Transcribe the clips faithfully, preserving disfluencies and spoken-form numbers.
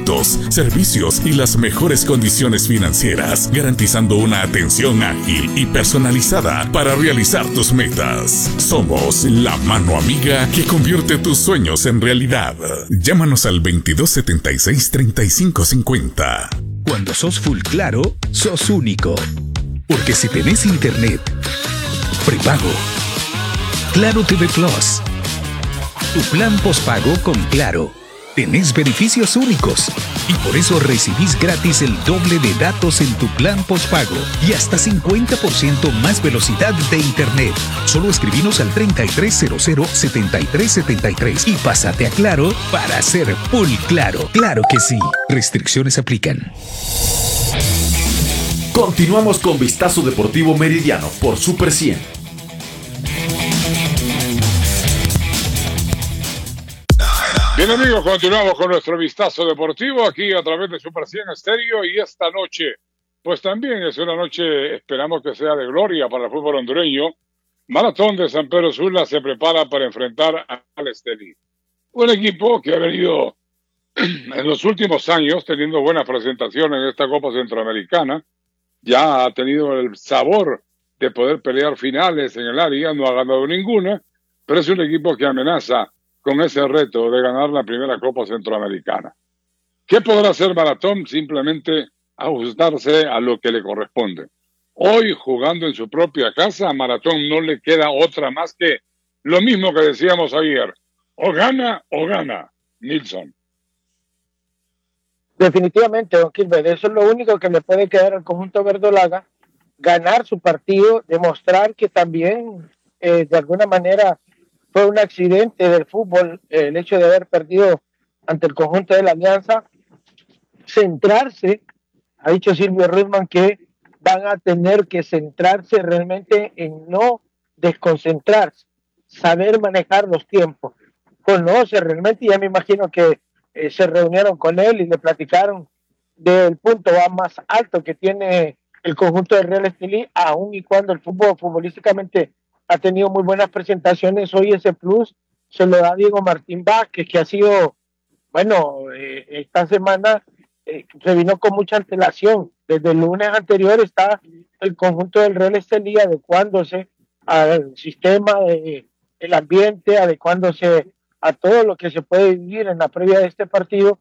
productos, servicios y las mejores condiciones financieras, garantizando una atención ágil y personalizada para realizar tus metas. Somos la mano amiga que convierte tus sueños en realidad. Llámanos al veintidós setenta y seis, treinta y cinco cincuenta. Cuando sos full Claro, sos único. Porque si tenés internet prepago, Claro T V Plus, tu plan postpago con Claro, tenés beneficios únicos y por eso recibís gratis el doble de datos en tu plan postpago y hasta cincuenta por ciento más velocidad de internet. Solo escribinos al treinta y tres cero cero, setenta y tres setenta y tres y pásate a Claro para ser full Claro. Claro que sí. Restricciones aplican. Continuamos con Vistazo Deportivo Meridiano por Super cien. Bien amigos, continuamos con nuestro Vistazo Deportivo aquí a través de Super cien Estéreo y esta noche, pues también es una noche, esperamos que sea de gloria para el fútbol hondureño. Maratón de San Pedro Sula se prepara para enfrentar al Estelí. Un equipo que ha venido en los últimos años teniendo buena presentación en esta Copa Centroamericana. Ya ha tenido el sabor de poder pelear finales en el área, no ha ganado ninguna, pero es un equipo que amenaza con ese reto de ganar la primera Copa Centroamericana. ¿Qué podrá hacer Maratón? Simplemente ajustarse a lo que le corresponde. Hoy, jugando en su propia casa, a Maratón no le queda otra más que lo mismo que decíamos ayer. O gana o gana, Nilsson. Definitivamente, don Gilbert, eso es lo único que le puede quedar al conjunto verdolaga, ganar su partido, demostrar que también eh, de alguna manera fue un accidente del fútbol eh, el hecho de haber perdido ante el conjunto de la Alianza, centrarse, ha dicho Silvio Rudman que van a tener que centrarse realmente en no desconcentrarse, saber manejar los tiempos, conoce realmente, ya me imagino que Eh, se reunieron con él y le platicaron del punto más alto que tiene el conjunto del Real Estelí, aun y cuando el fútbol futbolísticamente ha tenido muy buenas presentaciones. Hoy ese plus se lo da Diego Martín Vázquez, que ha sido, bueno, eh, esta semana eh, se vino con mucha antelación. Desde el lunes anterior está el conjunto del Real Estelí adecuándose al sistema, de, el ambiente, adecuándose a todo lo que se puede vivir en la previa de este partido,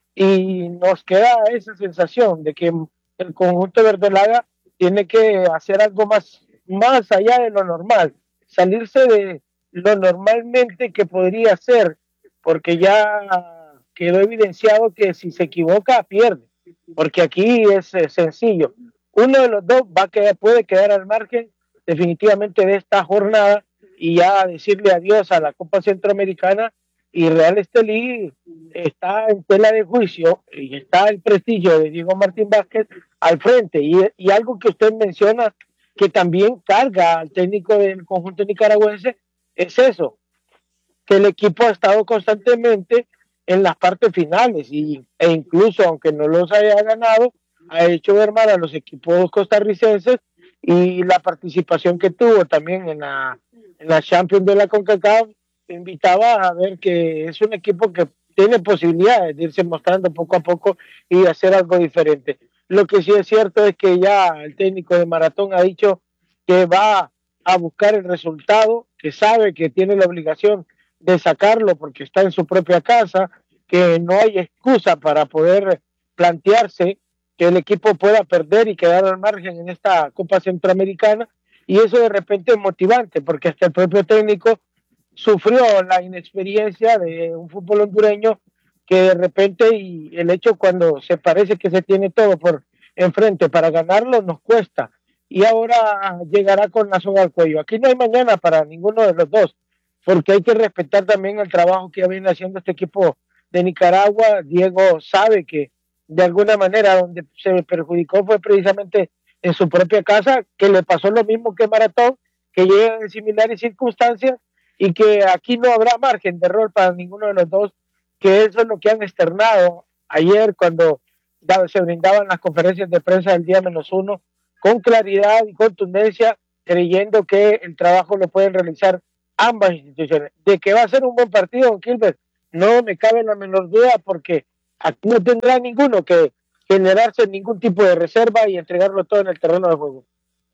y nos queda esa sensación de que el conjunto verdolaga tiene que hacer algo más, más allá de lo normal, salirse de lo normalmente que podría ser, porque ya quedó evidenciado que si se equivoca pierde, porque aquí es eh, sencillo, uno de los dos va a quedar, puede quedar al margen definitivamente de esta jornada y ya decirle adiós a la Copa Centroamericana, y Real Estelí está en tela de juicio y está el prestigio de Diego Martín Vázquez al frente, y, y algo que usted menciona que también carga al técnico del conjunto nicaragüense es eso, que el equipo ha estado constantemente en las partes finales y, e incluso aunque no los haya ganado, ha hecho ver mal a los equipos costarricenses, y la participación que tuvo también en la en la Champions de la CONCACAF invitaba a ver que es un equipo que tiene posibilidades de irse mostrando poco a poco y hacer algo diferente. Lo que sí es cierto es que ya el técnico de Maratón ha dicho que va a buscar el resultado, que sabe que tiene la obligación de sacarlo porque está en su propia casa, que no hay excusa para poder plantearse que el equipo pueda perder y quedar al margen en esta Copa Centroamericana, y eso de repente es motivante porque hasta el propio técnico sufrió la inexperiencia de un fútbol hondureño que de repente, y el hecho cuando se parece que se tiene todo por enfrente para ganarlo nos cuesta, y ahora llegará con la soga al cuello. Aquí no hay mañana para ninguno de los dos, porque hay que respetar también el trabajo que viene haciendo este equipo de Nicaragua. Diego sabe que de alguna manera donde se perjudicó fue precisamente en su propia casa, que le pasó lo mismo que Maratón, que llegan en similares circunstancias y que aquí no habrá margen de error para ninguno de los dos, que eso es lo que han externado ayer cuando se brindaban las conferencias de prensa del día menos uno, con claridad y contundencia, creyendo que el trabajo lo pueden realizar ambas instituciones. De que va a ser un buen partido, don Gilbert, no me cabe la menor duda, porque Aquí no tendrá ninguno que generarse ningún tipo de reserva y entregarlo todo en el terreno de juego.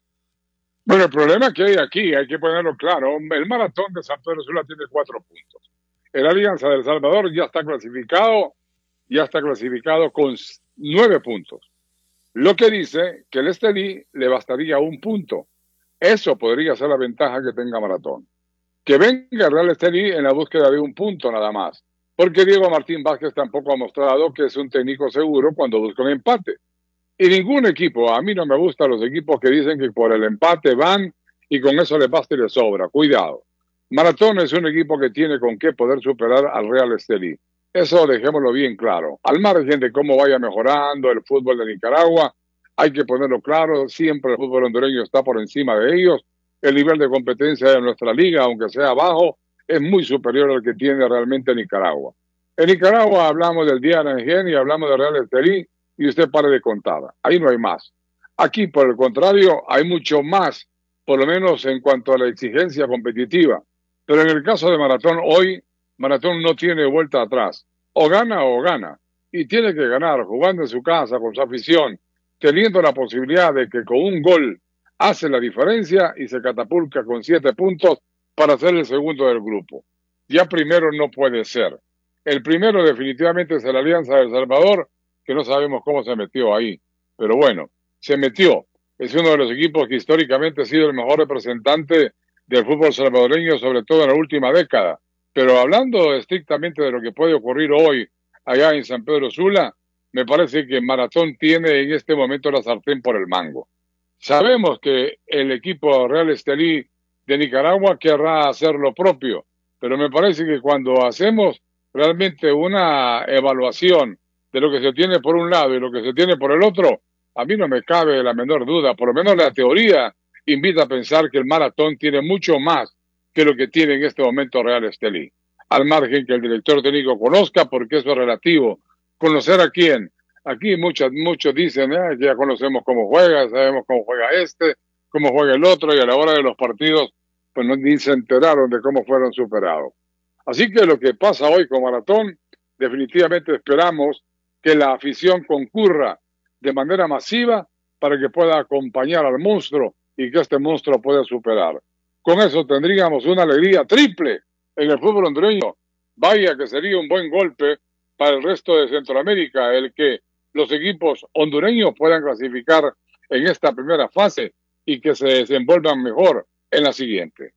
Bueno, el problema que hay aquí, hay que ponerlo claro, el Maratón de San Pedro Sula tiene cuatro puntos. El Alianza del Salvador ya está clasificado, ya está clasificado con nueve puntos. Lo que dice que el Estelí le bastaría un punto. Eso podría ser la ventaja que tenga Maratón. Que venga el Real Estelí en la búsqueda de un punto nada más. Porque Diego Martín Vázquez tampoco ha mostrado que es un técnico seguro cuando busca un empate. Y ningún equipo, a mí no me gustan los equipos que dicen que por el empate van y con eso les basta y les sobra. Cuidado. Maratón es un equipo que tiene con qué poder superar al Real Estelí. Eso dejémoslo bien claro. Al margen de cómo vaya mejorando el fútbol de Nicaragua, hay que ponerlo claro, siempre el fútbol hondureño está por encima de ellos. El nivel de competencia de nuestra liga, aunque sea bajo, es muy superior al que tiene realmente Nicaragua. En Nicaragua hablamos del Diana-Engen y hablamos del Real Estelí y usted pare de contar. Ahí no hay más. Aquí, por el contrario, hay mucho más, por lo menos en cuanto a la exigencia competitiva. Pero en el caso de Maratón, hoy, Maratón no tiene vuelta atrás. O gana o gana. Y tiene que ganar, jugando en su casa, con su afición, teniendo la posibilidad de que con un gol hace la diferencia y se catapulta con siete puntos para ser el segundo del grupo. Ya primero no puede ser. El primero definitivamente es la Alianza del Salvador, que no sabemos cómo se metió ahí. Pero bueno, se metió. Es uno de los equipos que históricamente ha sido el mejor representante del fútbol salvadoreño, sobre todo en la última década. Pero hablando estrictamente de lo que puede ocurrir hoy allá en San Pedro Sula, me parece que Maratón tiene en este momento la sartén por el mango. Sabemos que el equipo Real Estelí de Nicaragua querrá hacer lo propio, pero me parece que cuando hacemos realmente una evaluación de lo que se tiene por un lado y lo que se tiene por el otro, a mí no me cabe la menor duda, por lo menos la teoría invita a pensar que el Maratón tiene mucho más que lo que tiene en este momento Real Estelí. Al margen que el director técnico conozca, porque eso es relativo. ¿Conocer a quién? Aquí muchos, muchos dicen, eh, ya conocemos cómo juega, sabemos cómo juega este, cómo juega el otro, y a la hora de los partidos, pues no, ni se enteraron de cómo fueron superados. Así que lo que pasa hoy con Maratón, definitivamente esperamos que la afición concurra de manera masiva para que pueda acompañar al monstruo y que este monstruo pueda superar. Con eso tendríamos una alegría triple en el fútbol hondureño. Vaya que sería un buen golpe para el resto de Centroamérica el que los equipos hondureños puedan clasificar en esta primera fase y que se desenvuelvan mejor en la siguiente.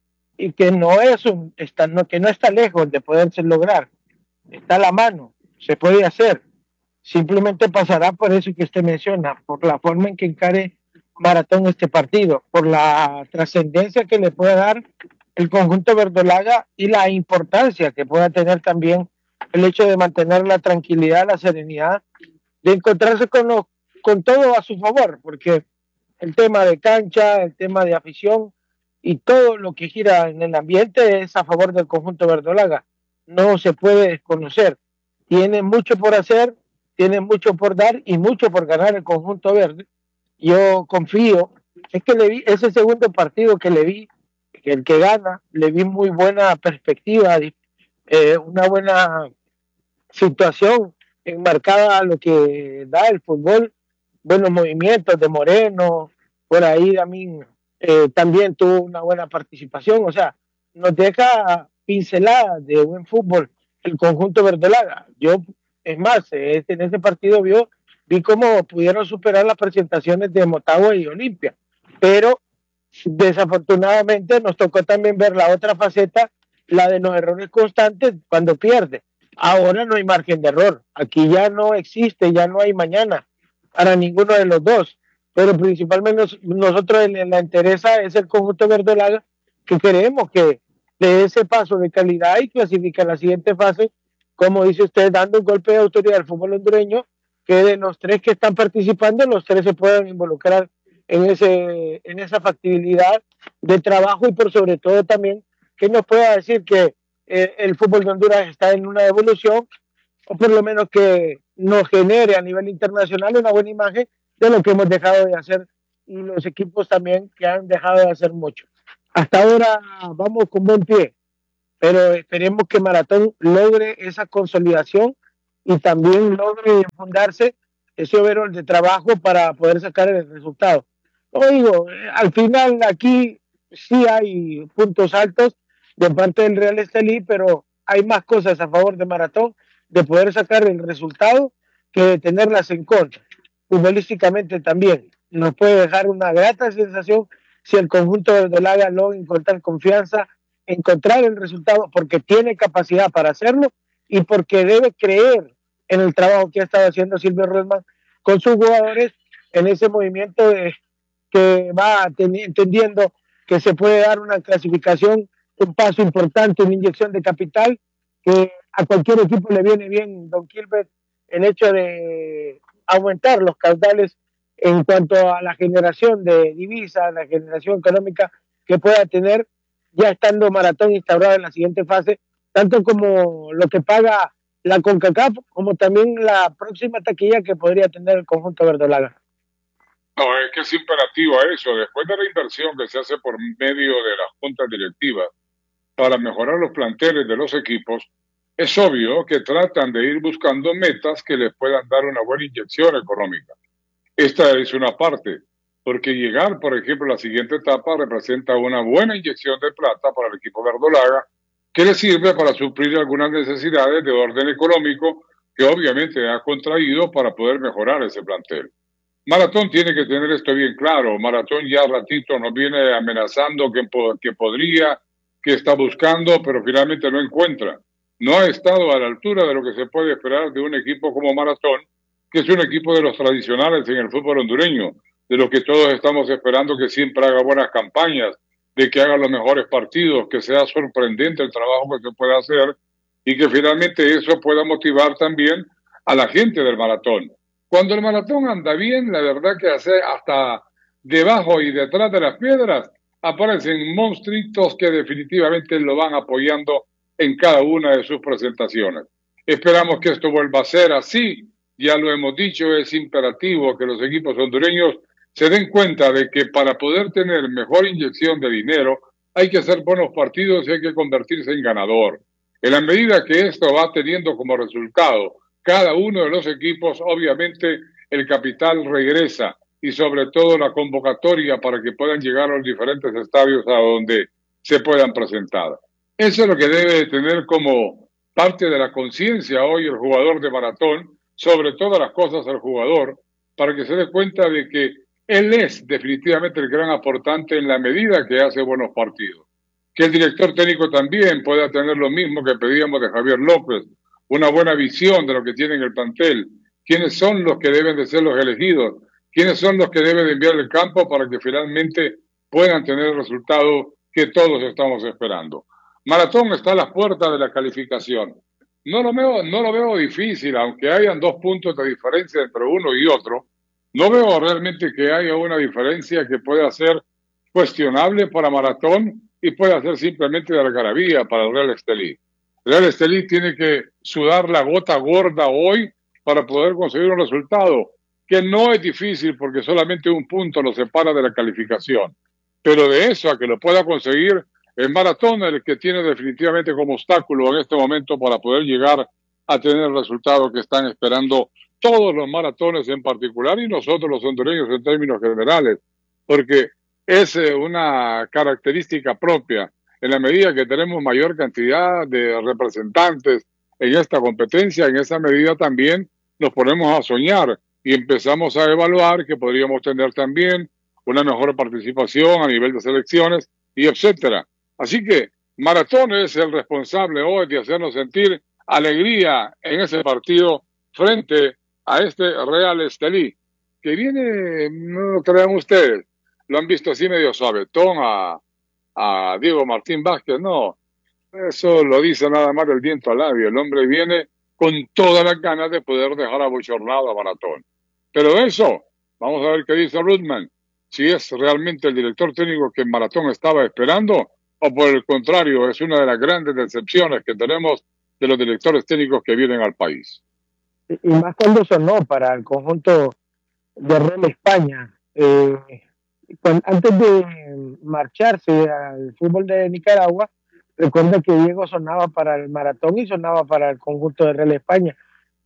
Y que no es un, está, no, que no está lejos de poderse lograr, está a la mano, se puede hacer. Simplemente pasará por eso que usted menciona, por la forma en que encare Maratón este partido, por la trascendencia que le puede dar el conjunto verdolaga y la importancia que pueda tener también el hecho de mantener la tranquilidad, la serenidad, de encontrarse con, los, con todo a su favor, porque el tema de cancha, el tema de afición y todo lo que gira en el ambiente es a favor del conjunto verdolaga. No se puede desconocer. Tiene mucho por hacer, tiene mucho por dar y mucho por ganar el conjunto verde. Yo confío, es que le vi ese segundo partido que le vi, que el que gana, le vi muy buena perspectiva, eh, una buena situación enmarcada a lo que da el fútbol, buenos movimientos de Moreno, por ahí también, eh, también tuvo una buena participación, o sea, nos deja pinceladas de buen fútbol el conjunto verdolaga. Yo, es más, este, en ese partido vio, vi cómo pudieron superar las presentaciones de Motagua y Olimpia, pero desafortunadamente nos tocó también ver la otra faceta, la de los errores constantes cuando pierde. Ahora no hay margen de error, aquí ya no existe, ya no hay mañana para ninguno de los dos, pero principalmente nos, nosotros en la interesa es el conjunto verdolaga, que queremos que de ese paso de calidad y clasifica a la siguiente fase, como dice usted, dando un golpe de autoridad al fútbol hondureño, que de los tres que están participando, los tres se puedan involucrar en, ese, en esa factibilidad de trabajo y por sobre todo también que nos pueda decir que eh, el fútbol de Honduras está en una evolución, o por lo menos que nos genere a nivel internacional una buena imagen de lo que hemos dejado de hacer y los equipos también que han dejado de hacer mucho. Hasta ahora vamos con buen pie, pero esperemos que Maratón logre esa consolidación y también logre fundarse ese overall de trabajo para poder sacar el resultado. Como digo, al final aquí sí hay puntos altos de parte del Real Estelí, pero hay más cosas a favor de Maratón de poder sacar el resultado que de tenerlas en contra. Futbolísticamente también nos puede dejar una grata sensación si el conjunto de Verdolaga logra encontrar confianza, encontrar el resultado porque tiene capacidad para hacerlo y porque debe creer en el trabajo que ha estado haciendo Silvio Rodman con sus jugadores en ese movimiento de, que va entendiendo que se puede dar una clasificación, un paso importante, una inyección de capital, que a cualquier equipo le viene bien, don Gilbert, el hecho de aumentar los caudales en cuanto a la generación de divisas, la generación económica que pueda tener, ya estando Maratón instaurado en la siguiente fase, tanto como lo que paga la CONCACAF, como también la próxima taquilla que podría tener el conjunto verdolaga. No, es que es imperativo a eso. Después de la inversión que se hace por medio de las juntas directivas para mejorar los planteles de los equipos, es obvio que tratan de ir buscando metas que les puedan dar una buena inyección económica. Esta es una parte, porque llegar, por ejemplo, a la siguiente etapa representa una buena inyección de plata para el equipo verdolaga, que le sirve para suplir algunas necesidades de orden económico que obviamente ha contraído para poder mejorar ese plantel. Maratón tiene que tener esto bien claro. Maratón ya ratito nos viene amenazando que, que podría, que está buscando, pero finalmente no encuentra. No ha estado a la altura de lo que se puede esperar de un equipo como Maratón, que es un equipo de los tradicionales en el fútbol hondureño, de lo que todos estamos esperando que siempre haga buenas campañas, de que haga los mejores partidos, que sea sorprendente el trabajo que se puede hacer y que finalmente eso pueda motivar también a la gente del Maratón. Cuando el Maratón anda bien, la verdad que hace hasta debajo y detrás de las piedras aparecen monstruitos que definitivamente lo van apoyando en cada una de sus presentaciones. Esperamos que esto vuelva a ser así. Ya lo hemos dicho, es imperativo que los equipos hondureños se den cuenta de que para poder tener mejor inyección de dinero hay que hacer buenos partidos y hay que convertirse en ganador. En la medida que esto va teniendo como resultado cada uno de los equipos, obviamente el capital regresa y sobre todo la convocatoria para que puedan llegar a los diferentes estadios a donde se puedan presentar. Eso es lo que debe tener como parte de la conciencia hoy el jugador de Maratón, sobre todas las cosas el jugador, para que se dé cuenta de que él es definitivamente el gran aportante en la medida que hace buenos partidos. Que el director técnico también pueda tener lo mismo que pedíamos de Javier López, una buena visión de lo que tiene en el plantel, quiénes son los que deben de ser los elegidos, quiénes son los que deben de enviar al campo para que finalmente puedan tener el resultado que todos estamos esperando. Maratón está a las puertas de la calificación. No lo veo, no lo veo difícil, aunque hayan dos puntos de diferencia entre uno y otro. No veo realmente que haya una diferencia que pueda ser cuestionable para Maratón y pueda ser simplemente de algarabía para el Real Estelí. El Real Estelí tiene que sudar la gota gorda hoy para poder conseguir un resultado que no es difícil porque solamente un punto lo separa de la calificación. Pero de eso a que lo pueda conseguir, el Maratón es el que tiene definitivamente como obstáculo en este momento para poder llegar a tener el resultado que están esperando todos los maratones en particular y nosotros los hondureños en términos generales, porque es una característica propia. En la medida que tenemos mayor cantidad de representantes en esta competencia, en esa medida también nos ponemos a soñar y empezamos a evaluar que podríamos tener también una mejor participación a nivel de selecciones y etcétera. Así que Maratón es el responsable hoy de hacernos sentir alegría en ese partido frente a este Real Estelí, que viene, no lo crean ustedes, lo han visto así medio suavetón a, a Diego Martín Vázquez, no, eso lo dice nada más el viento al labio, el hombre viene con todas las ganas de poder dejar abochornado a Maratón. Pero eso, vamos a ver qué dice Rodman, si es realmente el director técnico que Maratón estaba esperando, o por el contrario, es una de las grandes decepciones que tenemos de los directores técnicos que vienen al país. Y más cuando sonó para el conjunto de Real España. Eh, cuando, antes de marcharse al fútbol de Nicaragua, recuerda que Diego sonaba para el Maratón y sonaba para el conjunto de Real España.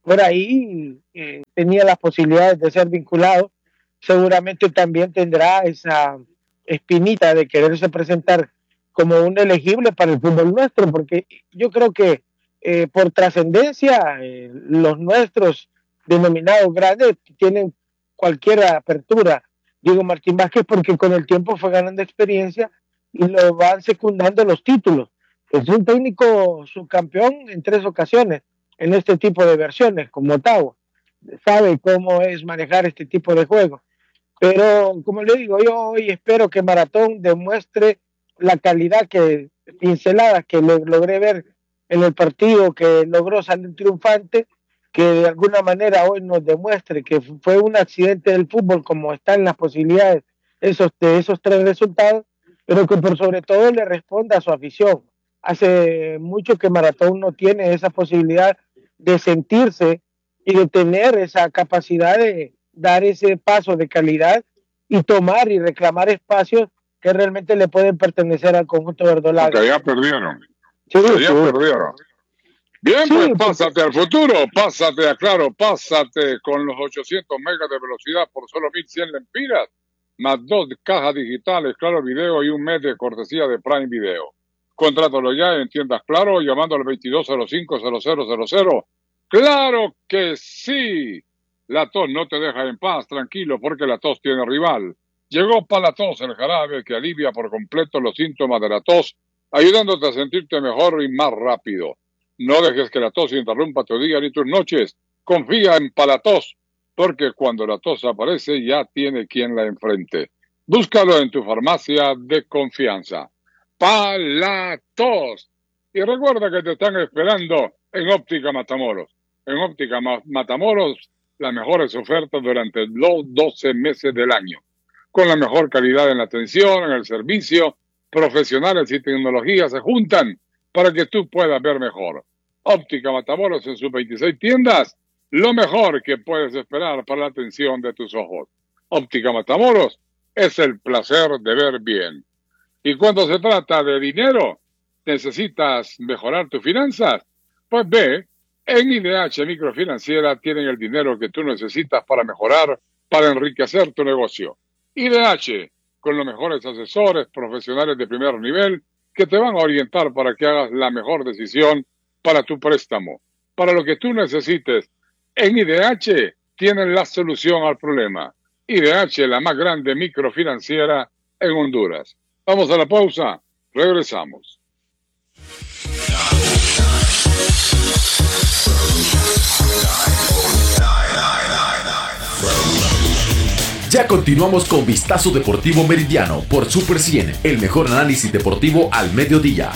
por ahí eh, tenía las posibilidades de ser vinculado. Seguramente también tendrá esa espinita de quererse presentar como un elegible para el fútbol nuestro, porque yo creo que eh, por trascendencia eh, los nuestros denominados grandes tienen cualquier apertura. Diego Martín Vázquez porque con el tiempo fue ganando experiencia y lo van secundando los títulos. Es un técnico subcampeón en tres ocasiones en este tipo de versiones, como Ottawa. Sabe cómo es manejar este tipo de juego. Pero, como le digo, yo hoy espero que Maratón demuestre la calidad que, pinceladas que le, logré ver en el partido, que logró salir triunfante, que de alguna manera hoy nos demuestre que fue un accidente del fútbol, como están las posibilidades esos, de esos tres resultados, pero que por sobre todo le responda a su afición. Hace mucho que Maratón no tiene esa posibilidad de sentirse y de tener esa capacidad de dar ese paso de calidad y tomar y reclamar espacios que realmente le pueden pertenecer al conjunto verdolaga. Porque ya perdieron. Sí, ya sí. perdieron. Bien, Sí, pues porque- pásate al futuro, pásate a Claro, pásate con los ochocientos megas de velocidad por solo mil cien lempiras, más dos cajas digitales, Claro Video y un mes de cortesía de Prime Video. Contrátalo ya en tiendas Claro, llamando al veintidós cero cinco cero cero cero cero. ¡Claro que sí! La tos no te deja en paz, tranquilo, porque la tos tiene rival. Llegó Palatos, el jarabe que alivia por completo los síntomas de la tos, ayudándote a sentirte mejor y más rápido. No dejes que la tos interrumpa tu día ni tus noches. Confía en Palatos, porque cuando la tos aparece ya tiene quien la enfrente. Búscalo en tu farmacia de confianza. Palatos. Y recuerda que te están esperando en Óptica Matamoros. En Óptica Ma- Matamoros, las mejores ofertas durante los doce meses del año. Con la mejor calidad en la atención, en el servicio, profesionales y tecnología se juntan para que tú puedas ver mejor. Óptica Matamoros en sus veintiséis tiendas, lo mejor que puedes esperar para la atención de tus ojos. Óptica Matamoros es el placer de ver bien. Y cuando se trata de dinero, ¿necesitas mejorar tus finanzas? Pues ve, en I D H Microfinanciera tienen el dinero que tú necesitas para mejorar, para enriquecer tu negocio. I D H, con los mejores asesores profesionales de primer nivel que te van a orientar para que hagas la mejor decisión para tu préstamo. Para lo que tú necesites, en I D H tienen la solución al problema. I D H, la más grande microfinanciera en Honduras. Vamos a la pausa, regresamos. Ya continuamos con Vistazo Deportivo Meridiano por Super cien, el mejor análisis deportivo al mediodía.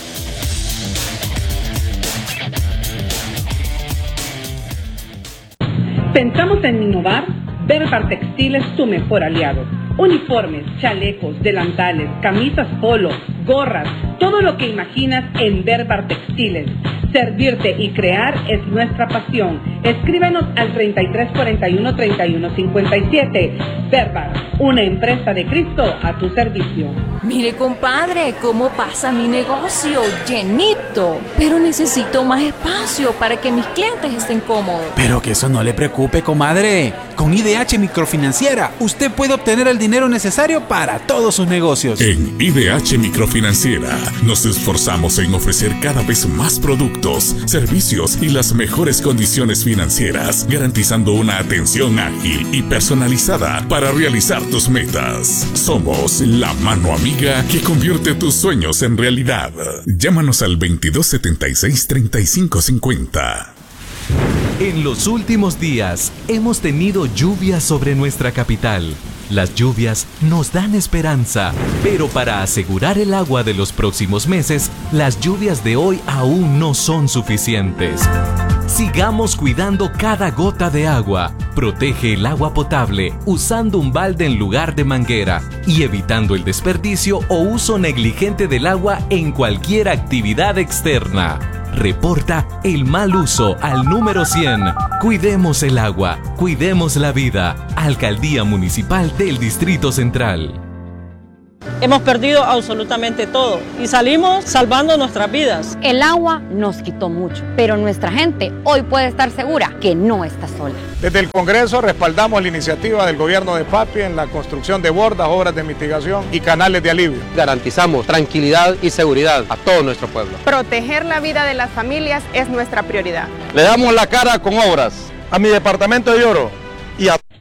Pensamos en innovar. Berbar Textiles, tu mejor aliado. Uniformes, chalecos, delantales, camisas polo, gorras, todo lo que imaginas en Berbar Textiles. Servirte y crear es nuestra pasión. Escríbenos al treinta y tres cuarenta y uno, treinta y uno cincuenta y siete. Berbar, una empresa de Cristo a tu servicio. Mire, compadre, cómo pasa mi negocio, llenito. Pero necesito más espacio para que mis clientes estén cómodos. Pero que eso no le preocupe, comadre. Con I D H Microfinanciera, usted puede obtener el dinero necesario para todos sus negocios. En I D H Microfinanciera nos esforzamos en ofrecer cada vez más productos, servicios y las mejores condiciones financieras, garantizando una atención ágil y personalizada para realizar tus metas. Somos la mano amiga que convierte tus sueños en realidad. Llámanos al veintidós setenta y seis, treinta y cinco cincuenta. En los últimos días hemos tenido lluvias sobre nuestra capital. Las lluvias nos dan esperanza, pero para asegurar el agua de los próximos meses, las lluvias de hoy aún no son suficientes. Sigamos cuidando cada gota de agua. Protege el agua potable usando un balde en lugar de manguera y evitando el desperdicio o uso negligente del agua en cualquier actividad externa. Reporta el mal uso al número cien. Cuidemos el agua, cuidemos la vida. Alcaldía Municipal del Distrito Central. hemos perdido absolutamente todo y salimos salvando nuestras vidas. El agua nos quitó mucho, pero nuestra gente hoy puede estar segura que no está sola. Desde el Congreso respaldamos la iniciativa del gobierno de Papi en la construcción de bordas, obras de mitigación y canales de alivio. Garantizamos tranquilidad y seguridad a todo nuestro pueblo. Proteger la vida de las familias es nuestra prioridad. Le damos la cara con obras. A mi departamento de Oro y a